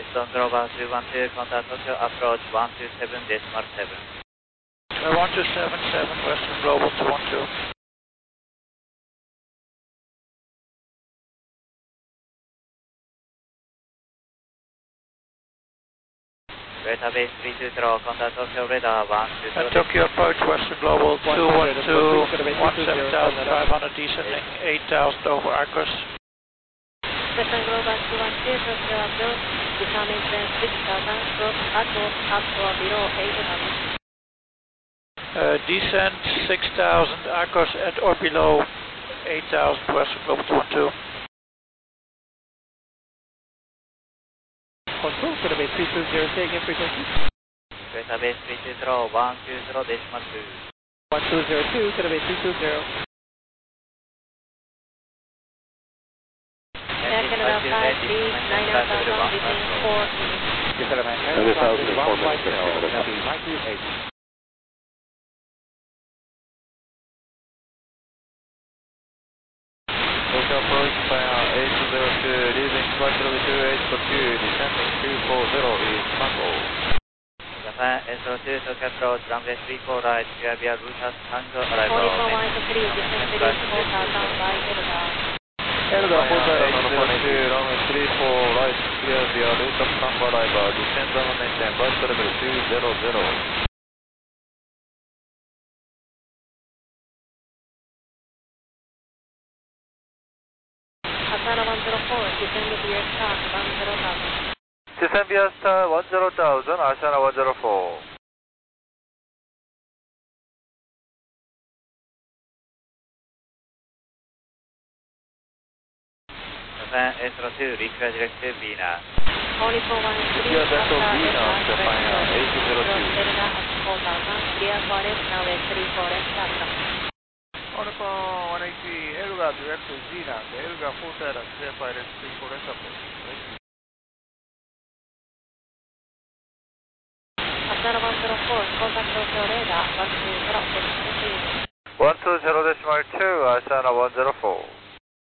Eastern Global 312, contact Tokyo approach 127.7. 1277, Western Global 212. Database 320, contact Tokyo radar 120. Tokyo approach, Western Global 212, 17,500 descending, 8,000 over Arcos. Western Global 212, Tokyo approach, determine 6,000, cross Arcos up or below 8,000. Descent 6,000, Arcos at or below 8,000, Western Global 212. Control, Database 320, take in frequency. Database 320, 120.2. 1202, Database 320. Canada 539,000 between 4 minutes. Canada 110, that'll be 98. Tokyo approach via 802, leaving flight level 2842, descending 240 is Tango. Japan S02, Tokyo approach, runway 34 right, clear via Lucas Tango arrival. 44 miles free, descend 34,000 by Delta. Canada 802, runway 34 right, clear via Lucas Tango arrival, descend and maintain flight level 200. Asana 104, descend via star 10,000. Descend via star 10,000, Asana 104. Japan S02, request directive Venus. 44 miles free, Yes, that's after Venus, Japan Delta 802. Delta at 4,000, clear for left, now at 34 left, Delta. Oracle 180, Elga direct to Zena, Elga full status, clear pilot 34 left approach. Asana 104, contact Tokyo radar 120, descend 120.2, Asana 104.